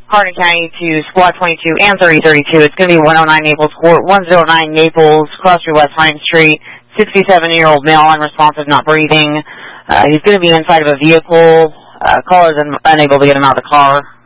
Hardin County to Squad 22 and 3032. It's going to be 109 Naples Court, 109 Naples, Cross Street West Hine Street. 67-year-old male, unresponsive, not breathing. He's going to be inside of a vehicle. Caller is unable to get him out of the car.